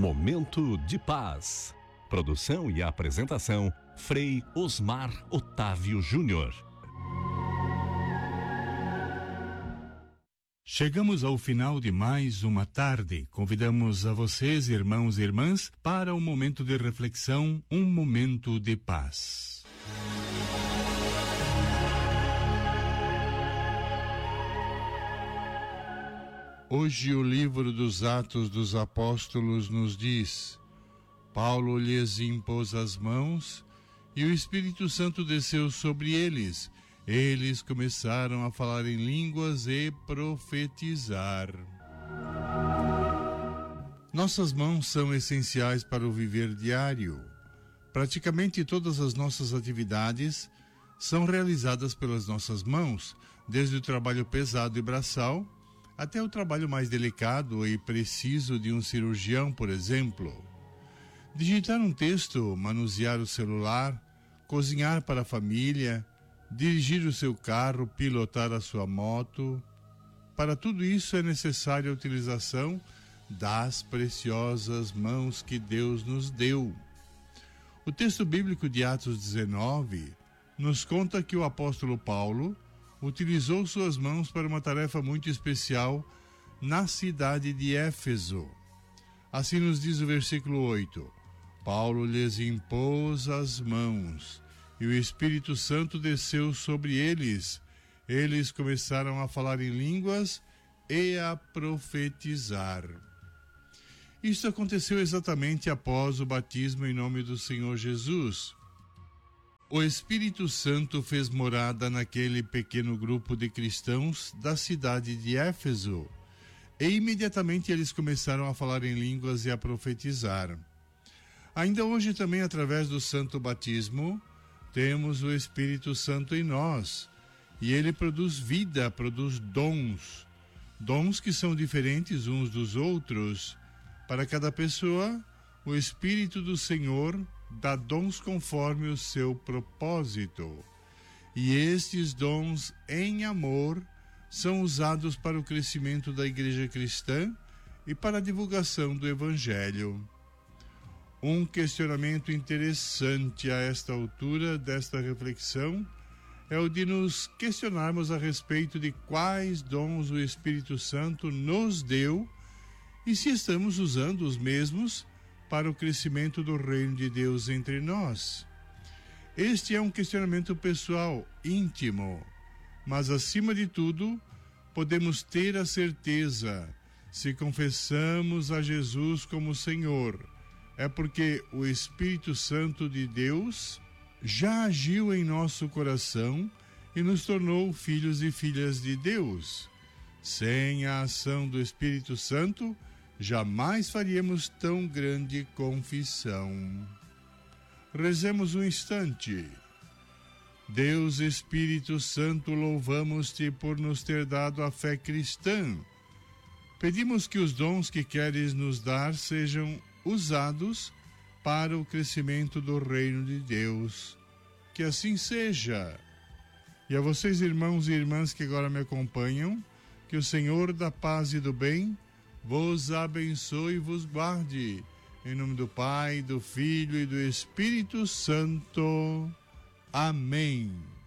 Momento de Paz. Produção e apresentação, Frei Osmar Otávio Júnior. Chegamos ao final de mais uma tarde. Convidamos a vocês, irmãos e irmãs, para um momento de reflexão, um momento de paz. Hoje o livro dos Atos dos Apóstolos nos diz: Paulo lhes impôs as mãos e o Espírito Santo desceu sobre eles. Eles começaram a falar em línguas e profetizar. Nossas mãos são essenciais para o viver diário. Praticamente todas as nossas atividades são realizadas pelas nossas mãos, desde o trabalho pesado e braçal até o trabalho mais delicado e preciso de um cirurgião, por exemplo. Digitar um texto, manusear o celular, cozinhar para a família, dirigir o seu carro, pilotar a sua moto. Para tudo isso é necessária a utilização das preciosas mãos que Deus nos deu. O texto bíblico de Atos 19 nos conta que o apóstolo Paulo utilizou suas mãos para uma tarefa muito especial na cidade de Éfeso. Assim nos diz o versículo 8: Paulo lhes impôs as mãos e o Espírito Santo desceu sobre eles. Eles começaram a falar em línguas e a profetizar. Isso aconteceu exatamente após o batismo em nome do Senhor Jesus. O Espírito Santo fez morada naquele pequeno grupo de cristãos da cidade de Éfeso, e imediatamente eles começaram a falar em línguas e a profetizar. Ainda hoje também, através do santo batismo, temos o Espírito Santo em nós, e ele produz vida, produz dons que são diferentes uns dos outros. Para cada pessoa, o Espírito do Senhor dá dons conforme o seu propósito. E estes dons em amor são usados para o crescimento da igreja cristã e para a divulgação do Evangelho. Um questionamento interessante a esta altura desta reflexão é o de nos questionarmos a respeito de quais dons o Espírito Santo nos deu e se estamos usando os mesmos para o crescimento do reino de Deus entre nós. Este é um questionamento pessoal, íntimo, mas acima de tudo, podemos ter a certeza, se confessamos a Jesus como Senhor, é porque o Espírito Santo de Deus já agiu em nosso coração e nos tornou filhos e filhas de Deus. Sem a ação do Espírito Santo, jamais faríamos tão grande confissão. Rezemos um instante. Deus Espírito Santo, louvamos-te por nos ter dado a fé cristã. Pedimos que os dons que queres nos dar sejam usados para o crescimento do reino de Deus. Que assim seja. E a vocês, irmãos e irmãs que agora me acompanham, que o Senhor da paz e do bem vos abençoe e vos guarde. Em nome do Pai, do Filho e do Espírito Santo. Amém.